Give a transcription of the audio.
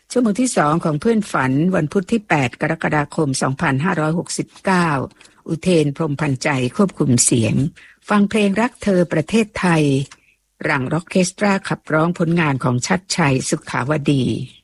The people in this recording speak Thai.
ชั่วโมงที่2ของเพื่อนฝันวันพุธที่8กรกฎาคม2569อุเทนพรหมพันธ์ใจควบคุมเสียงฟังเพลงรักเธอประเทศไทยหลังร็อกเคสตราขับร้องผลงานของชัดชัยสุขาวดี